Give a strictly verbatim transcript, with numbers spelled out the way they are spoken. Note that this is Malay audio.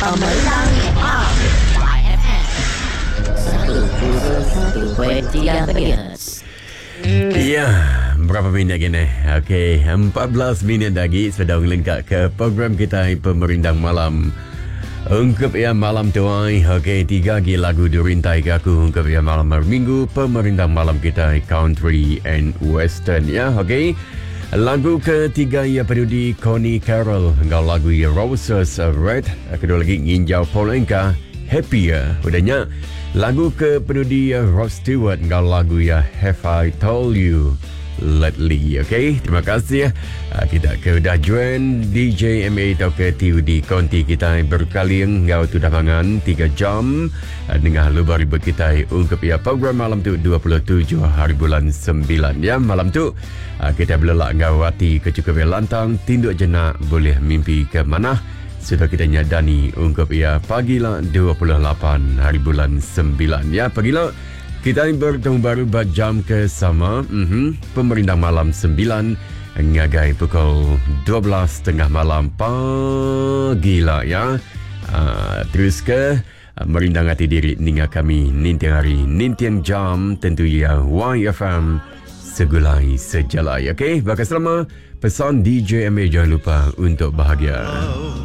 Pemerintah Nepal Y F M seratus satu perpuluhan tiga MHz. Ya, berapa minit gini? Okey, empat belas minit lagi sudah lengkap ke program kita Pemerintah Malam. Ungkap ya malam tuai. Okey, tiga lagi lagu dirintai ke aku ungkap ya malam minggu Pemerintah Malam kita Country and Western ya. Okey. Lagu ketiga ia peduli Connie Carroll. Engkau lagu ya Roses Red. Kedua lagi Nginjau Polenka Happier. Udahnya lagu ke peduli Rod Stewart. Engkau lagu ya Have I Told You Lately. Okay, terima kasih. Uh, kita ke dah join D J M A atau ke T U D konti kita berkali engkau tu dah mangan tiga jam uh, dengan lubar ribu kita ungkap ya program malam tu dua puluh tujuh hari bulan sembilan ya. Malam tu uh, kita belak engkau hati kecukupan lantang tinduk jenak boleh mimpi ke mana. Sudah kita nyadani ungkap ya pagilah dua puluh lapan hari bulan sembilan ya. Pagilah kita bertemu baru pada jam ke sama mm-hmm. Pemerintah Malam sembilan ngagai pukul dua belas tengah malam pagi lah ya. Uh, terus ke uh, merindang hati diri ninga kami nintiang hari nintiang jam tentu ya Y F M segulai sejalai. Okey, bakal selama pesan D J M A jangan lupa untuk bahagia.